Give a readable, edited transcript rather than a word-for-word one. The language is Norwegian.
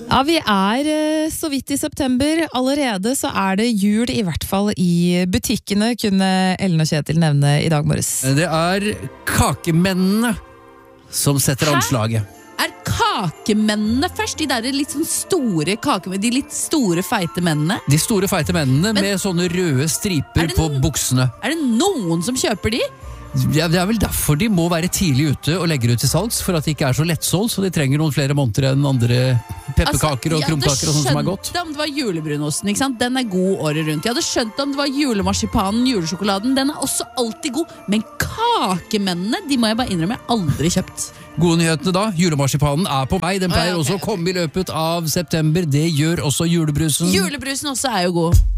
Ja, vi så vidt I september. Allerede så det jul I hvert fall I butikkene, kunne Ellen og Kjetil nevne I dag morges. Det kakemennene som setter anslaget. Kakemennene først? De der litt sånn store kakemennene, de litt store feite mennene? De store feite mennene med sånne røde striper på buksene. Det noen som kjøper de? Ja, det vel derfor de må være tidlig ute og legger ut til salgs, for at de ikke så lettsolgt, så de trenger noen flere måneder enn andre pepperkaker og krumkaker og sånt som godt. Jeg hadde skjønt om det var julebrunosten, ikke sant? Den god året rundt. Jeg hadde skjønt om det var julemarsipanen, julesjokoladen, den også alltid god. Men kakemennene, de må jeg bare innrømme, jeg aldri kjøpt. Gode nyhetene da, julemarsipanen på vei, den pleier også å komme I løpet av september, det gjør også julebrusen. Julebrusen også jo god.